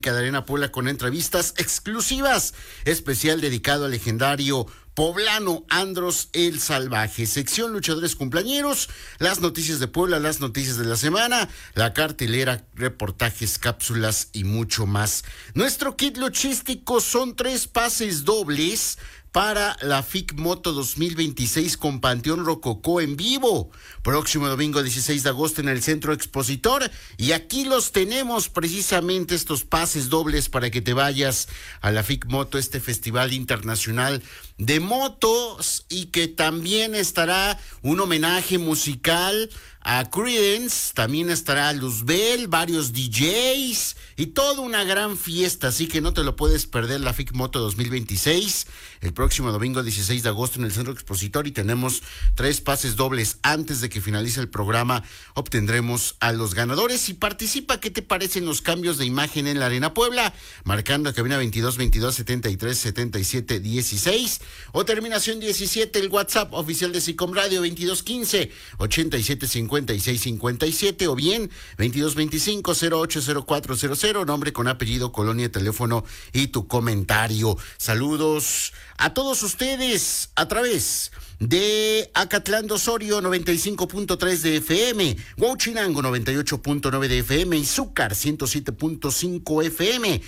de Arena Puebla con entrevistas exclusivas, especial dedicado al legendario poblano Andros el Salvaje, sección luchadores cumpleañeros, las noticias de Puebla, las noticias de la semana, la cartelera, reportajes, cápsulas y mucho más. Nuestro kit luchístico son 3 pases dobles para la FIC Moto 2026 con Panteón Rococó en vivo, próximo domingo 16 de agosto en el Centro Expositor, y aquí los tenemos precisamente estos pases dobles para que te vayas a la FIC Moto, este festival internacional de motos, y que también estará un homenaje musical a Creedence, también estará Luzbel, varios DJs y toda una gran fiesta, así que no te lo puedes perder, la FIC Moto 2026, el próximo domingo 16 de agosto en el Centro Expositor, y tenemos 3 pases dobles. Antes de que finalice el programa obtendremos a los ganadores. Y participa, ¿qué te parecen los cambios de imagen en la Arena Puebla? Marcando a cabina 22 22 73 77 16 o terminación 17, el WhatsApp oficial de SICOM Radio 22 15 87 56 57 o bien 22 25 08 0400, nombre con apellido, colonia, teléfono y tu comentario. Saludos a todos ustedes a través de Acatlán de Osorio 95.3 de FM, Huachinango 98.9 de FM, Izúcar 107.5 FM,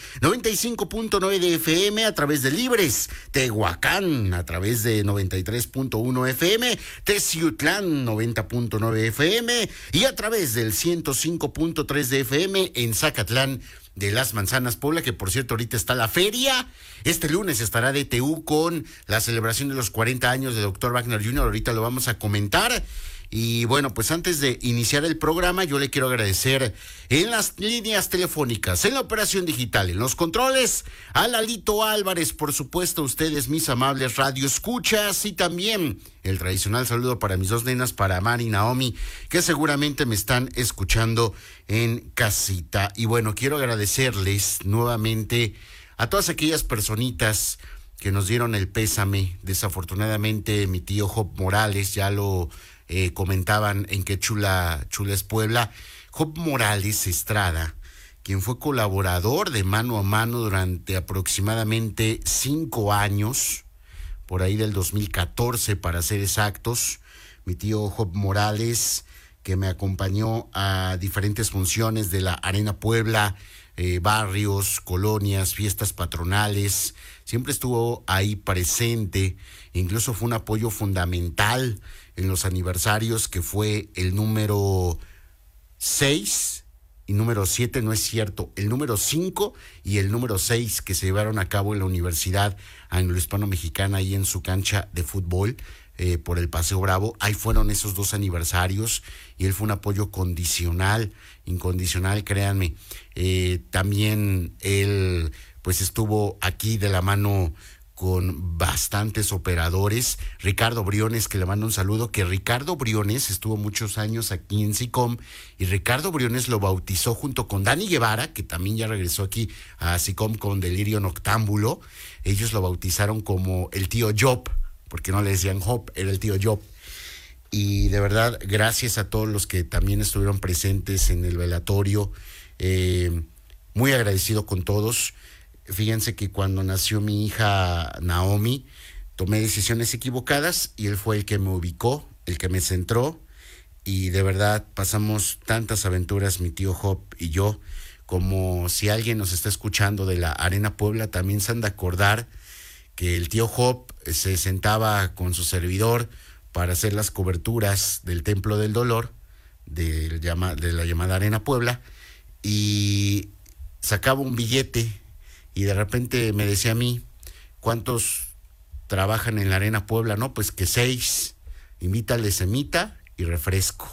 95.9 de FM a través de Libres, Tehuacán a través de 93.1 FM, Teciutlán 90.9 FM y a través del 105.3 de FM en Zacatlán de las Manzanas, Puebla, que por cierto ahorita está la feria. Este lunes estará DTU con la celebración de los 40 años de Dr. Wagner Jr., ahorita lo vamos a comentar. Y bueno, pues antes de iniciar el programa, yo le quiero agradecer en las líneas telefónicas, en la operación digital, en los controles, a Lalito Álvarez, por supuesto, ustedes, mis amables radioescuchas, y también el tradicional saludo para mis 2 nenas, para Mari y Naomi, que seguramente me están escuchando en casita. Y bueno, quiero agradecerles nuevamente a todas aquellas personitas que nos dieron el pésame. Desafortunadamente, mi tío Job Morales, ya lo comentaban en Qué chula es Puebla. Job Morales Estrada, quien fue colaborador de Mano a Mano durante aproximadamente 5 años, por ahí del 2014 para ser exactos. Mi tío Job Morales, que me acompañó a diferentes funciones de la Arena Puebla, barrios, colonias, fiestas patronales, siempre estuvo ahí presente, incluso fue un apoyo fundamental en los aniversarios, que fue el número 6 y número 7, no es cierto, el número 5 y el número 6 que se llevaron a cabo en la Universidad Anglo-Hispano-Mexicana, ahí en su cancha de fútbol, por el Paseo Bravo. Ahí fueron esos 2 aniversarios y él fue un apoyo incondicional, créanme. También él pues estuvo aquí de la mano con bastantes operadores. Ricardo Briones, que le mando un saludo, que Ricardo Briones estuvo muchos años aquí en SICOM, y Ricardo Briones lo bautizó junto con Dani Guevara, que también ya regresó aquí a SICOM con Delirio Noctámbulo. Ellos lo bautizaron como el tío Job, porque no le decían Job, era el tío Job. Y de verdad, gracias a todos los que también estuvieron presentes en el velatorio, muy agradecido con todos. Fíjense que cuando nació mi hija Naomi, tomé decisiones equivocadas y él fue el que me ubicó, el que me centró, y de verdad pasamos tantas aventuras, mi tío Job y yo, como si alguien nos está escuchando de la Arena Puebla, también se han de acordar que el tío Job se sentaba con su servidor para hacer las coberturas del Templo del Dolor, de la llamada Arena Puebla, y sacaba un billete. Y de repente me decía a mí, ¿cuántos trabajan en la Arena Puebla? No, pues que 6, invítale semita y refresco.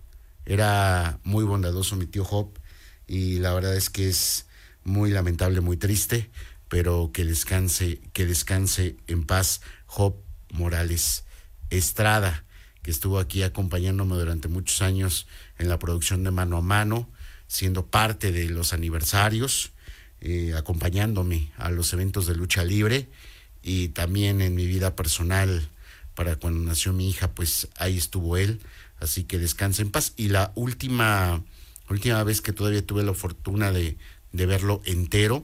Era muy bondadoso mi tío Job, y la verdad es que es muy lamentable, muy triste, pero que descanse en paz Job Morales Estrada, que estuvo aquí acompañándome durante muchos años en la producción de Mano a Mano, siendo parte de los aniversarios, acompañándome a los eventos de lucha libre, y también en mi vida personal, para cuando nació mi hija, pues ahí estuvo él. Así que descanse en paz. Y la última vez que todavía tuve la fortuna de de verlo entero.